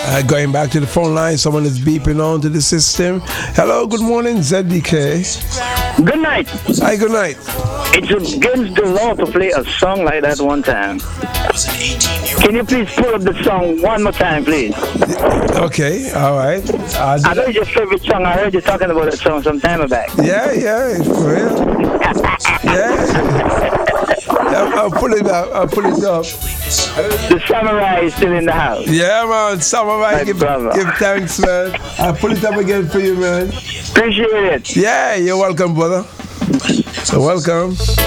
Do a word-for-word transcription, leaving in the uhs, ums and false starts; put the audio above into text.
Uh, going back to the phone line, someone is beeping on to the system. Hello, good morning, Z D K. Good night. Hi, good night. It's against the law to play a song like that one time. Can you please pull up the song one more time, please? Okay, all right. I know it's your favorite song. I heard you talking about that song some time back. Yeah, yeah, for real. Yeah. I'll, I'll pull it up. I'll pull it up. The samurai is still in the house. Yeah, man. Samurai, give, give thanks, man. I'll pull it up again for you, man. Appreciate it. Yeah, you're welcome, brother. So welcome.